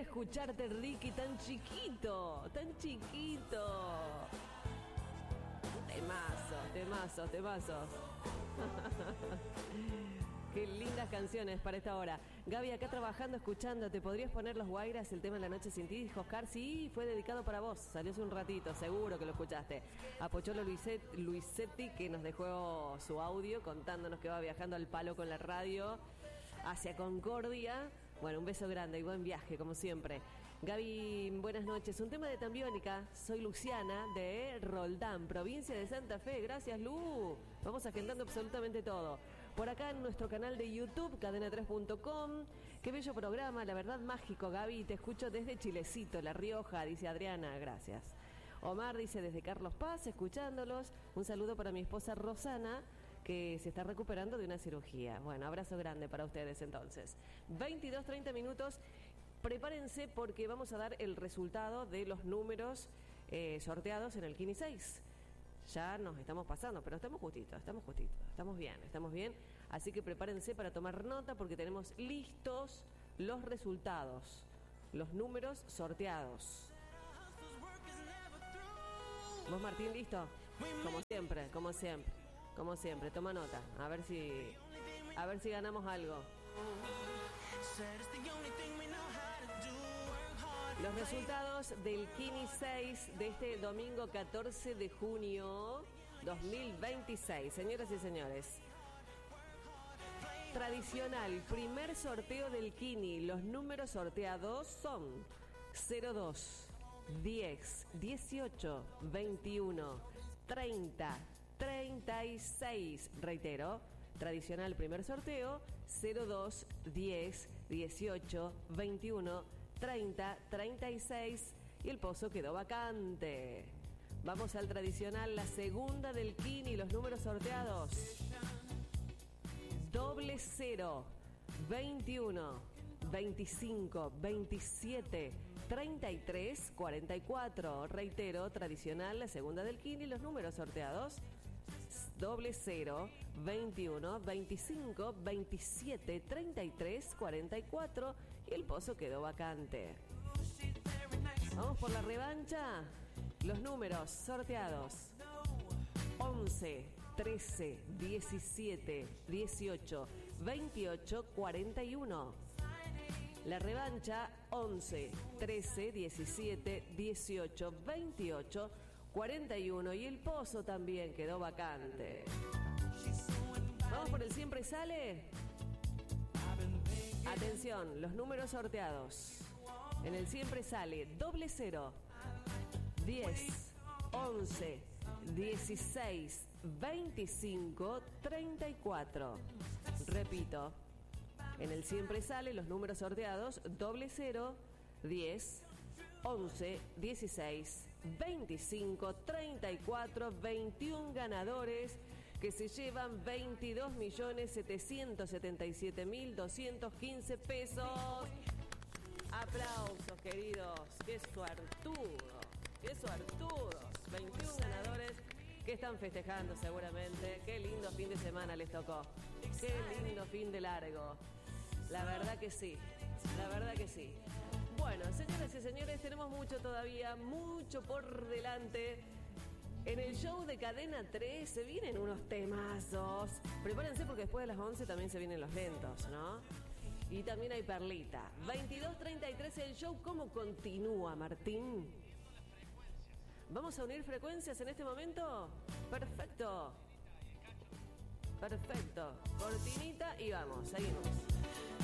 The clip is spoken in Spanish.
escucharte, Ricky, tan chiquito, tan chiquito. Temazos. Qué lindas canciones para esta hora. Gaby, acá trabajando, escuchándote. ¿Podrías poner Los Guairas, el tema de La Noche Sin Ti? Dijo Oscar, sí, fue dedicado para vos. Salió hace un ratito, seguro que lo escuchaste. A Pocholo Luisetti, que nos dejó su audio contándonos que va viajando al palo con la radio hacia Concordia. Bueno, un beso grande y buen viaje, como siempre. Gaby, buenas noches. Un tema de Tambiónica. Soy Luciana, de Roldán, provincia de Santa Fe. Gracias, Lu. Vamos agendando absolutamente todo. Por acá en nuestro canal de YouTube, cadena3.com. Qué bello programa, la verdad mágico, Gaby. Te escucho desde Chilecito, La Rioja, dice Adriana. Gracias. Omar dice desde Carlos Paz, escuchándolos. Un saludo para mi esposa Rosana, que se está recuperando de una cirugía. Bueno, abrazo grande para ustedes entonces. 22:30 minutos. Prepárense porque vamos a dar el resultado de los números sorteados en el Kini 6. Ya nos estamos pasando, pero estamos justitos, estamos bien. Así que prepárense para tomar nota porque tenemos listos los resultados, los números sorteados. ¿Vos, Martín, listo? Como siempre, toma nota, a ver si ganamos algo. Los resultados del Kini 6 de este domingo 14 de junio 2026. Señoras y señores, tradicional, primer sorteo del Kini. Los números sorteados son 02, 10, 18, 21, 30, 36. Reitero, tradicional, primer sorteo, 02, 10, 18, 21, 30, 36 y el pozo quedó vacante. Vamos al tradicional, la segunda del Kini, los números sorteados. 00, 21, 25, 27, 33, 44. Reitero, tradicional, la segunda del Kini, los números sorteados. 00, 21, 25, 27, 33, 44 y el pozo quedó vacante. Vamos por la revancha. Los números sorteados: 11, 13, 17, 18, 28, 41. La revancha: 11, 13, 17, 18, 28, 41 y el pozo también quedó vacante. Vamos por el siempre sale. Atención, los números sorteados. En el siempre sale 00, 10, 11, 16, 25, 34. Repito, en el siempre sale los números sorteados 00, 10, 11, 16, 25, 34, 21 ganadores que se llevan 22.777.215 pesos. Aplausos, queridos. Qué suertudos. 21 ganadores que están festejando seguramente. Qué lindo fin de semana les tocó. Qué lindo fin de largo. La verdad que sí. Bueno, señoras y señores, tenemos mucho por delante. En el show de Cadena 3 se vienen unos temazos. Prepárense porque después de las 11 también se vienen los lentos, ¿no? Y también hay perlita. 22:33 el show. ¿Cómo continúa, Martín? ¿Vamos a unir frecuencias en este momento? Perfecto. Cortinita y vamos, seguimos.